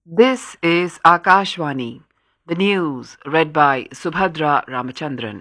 This is Akashvani, the news read by Subhadra Ramachandran.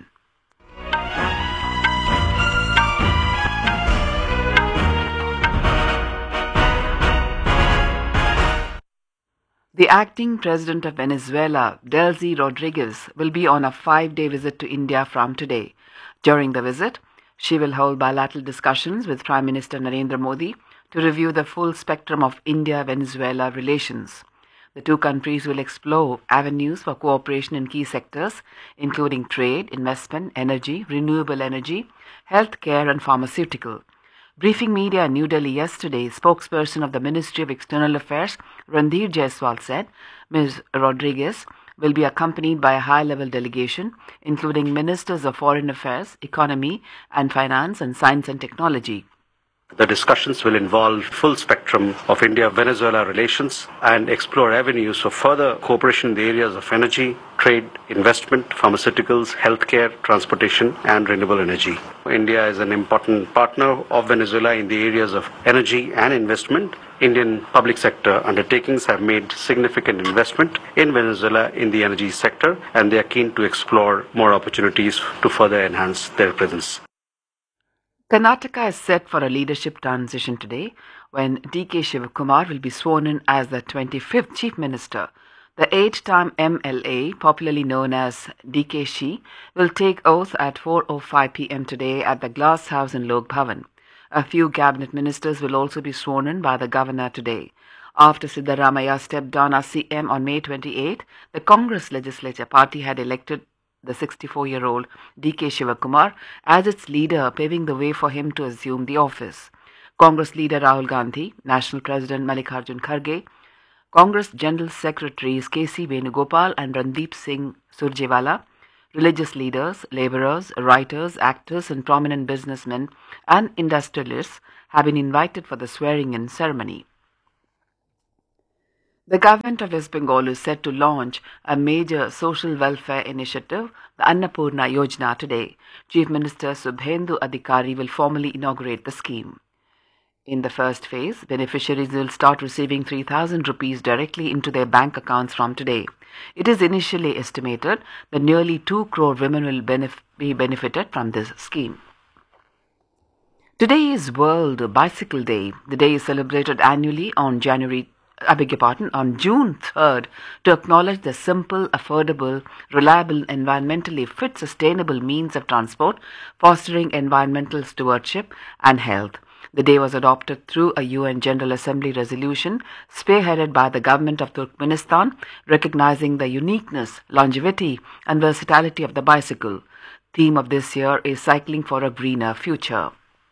The acting president of Venezuela, Delcy Rodriguez, will be on a 5-day visit to India from today. During the visit, she will hold bilateral discussions with Prime Minister Narendra Modi to review the full spectrum of India-Venezuela relations. The two countries will explore avenues for cooperation in key sectors, including trade, investment, energy, renewable energy, healthcare, and pharmaceutical. Briefing media in New Delhi yesterday, spokesperson of the Ministry of External Affairs, Randhir Jaiswal, said Ms. Rodriguez will be accompanied by a high-level delegation, including ministers of foreign affairs, economy and finance, and science and technology. The discussions will involve full spectrum of India-Venezuela relations and explore avenues for further cooperation in the areas of energy, trade, investment, pharmaceuticals, healthcare, transportation and renewable energy. India is an important partner of Venezuela in the areas of energy and investment. Indian public sector undertakings have made significant investment in Venezuela in the energy sector, and they are keen to explore more opportunities to further enhance their presence. Karnataka is set for a leadership transition today when D.K. Shivakumar will be sworn in as the 25th Chief Minister. The 8-time MLA, popularly known as D.K. Shi, will take oath at 4:05 p.m. today at the Glass House in Lok Bhavan. A few cabinet ministers will also be sworn in by the governor today. After Siddaramaiah stepped down as CM on May 28, the Congress Legislature Party had elected the 64-year-old D.K. Shivakumar as its leader, paving the way for him to assume the office. Congress leader Rahul Gandhi, National President Mallikarjun Kharge, Congress General Secretaries K.C. Venugopal and Randeep Singh Surjewala, religious leaders, labourers, writers, actors and prominent businessmen and industrialists have been invited for the swearing-in ceremony. The government of West Bengal is set to launch a major social welfare initiative, the Annapurna Yojana, today. Chief Minister Subhendu Adhikari will formally inaugurate the scheme. In the first phase, beneficiaries will start receiving 3,000 rupees directly into their bank accounts from today. It is initially estimated that nearly 2 crore women will be benefited from this scheme. Today is World Bicycle Day. The day is celebrated annually on June 3rd to acknowledge the simple, affordable, reliable, environmentally fit, sustainable means of transport, fostering environmental stewardship and health. The day was adopted through a UN General Assembly resolution spearheaded by the government of Turkmenistan, recognizing the uniqueness, longevity and versatility of the bicycle. Theme of this year is Cycling for a Greener Future.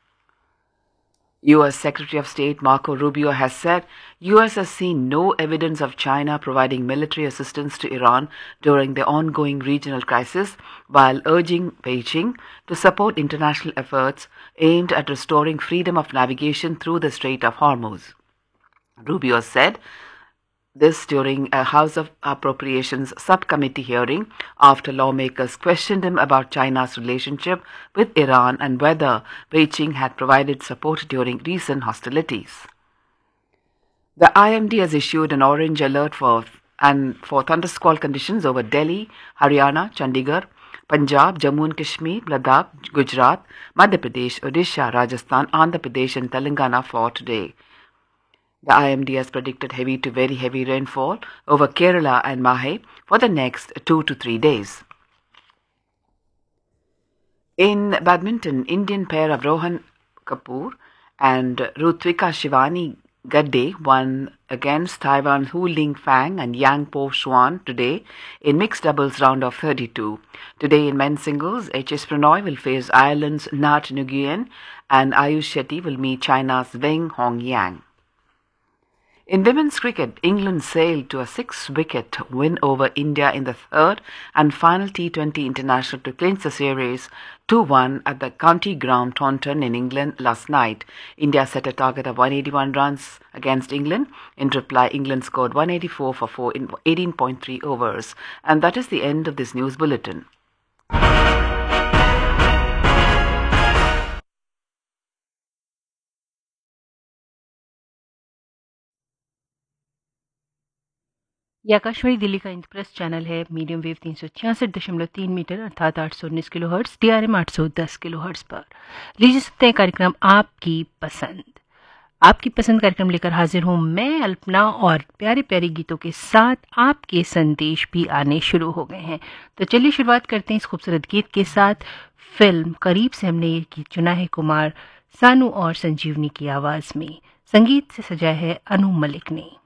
U.S. Secretary of State Marco Rubio has said U.S. has seen no evidence of China providing military assistance to Iran during the ongoing regional crisis, while urging Beijing to support international efforts aimed at restoring freedom of navigation through the Strait of Hormuz. Rubio said this during a House of Appropriations subcommittee hearing after lawmakers questioned him about China's relationship with Iran and whether Beijing had provided support during recent hostilities. The IMD has issued an orange alert for thundersquall conditions over Delhi, Haryana, Chandigarh, Punjab, Jammu and Kashmir, Ladakh, Gujarat, Madhya Pradesh, Odisha, Rajasthan, Andhra Pradesh and Telangana for today. The IMD has predicted heavy to very heavy rainfall over Kerala and Mahe for the next 2 to 3 days. In badminton, Indian pair of Rohan Kapoor and Rutvika Shivani Gadde won against Taiwan's Hu Ling Fang and Yang Po Xuan today in mixed doubles round of 32. Today in men's singles, H.S. Pranoy will face Ireland's Nat Nguyen and Ayush Shetty will meet China's Weng Hong Yang. In women's cricket, England sailed to a 6-wicket win over India in the third and final T20 international to clinch the series 2-1 at the county ground Taunton in England last night. India set a target of 181 runs against England. In reply, England scored 184 for 4 in 18.3 overs. And that is the end of this news bulletin. ये आकाशवाणी दिल्ली का Indraprastha channel है। Medium wave 366.3 metre अर्थात 819 kilo hertz, DRM 810 kilo hertz पर। लीजिए सुनते हैं कार्यक्रम आपकी पसंद। आपकी पसंद कार्यक्रम लेकर हाजिर हूँ मैं अल्पना, और प्यारे प्यारे गीतों के साथ आपके संदेश भी आने शुरू हो गए हैं। तो चलिए शुरुआत करते हैं इस खूबसूरत गीत के साथ। फिल्म करीब से हमने ये गीत चुना है कुमार सानू और संजीवनी की आवाज़ में। संगीत से सजा है अनु मलिक ने।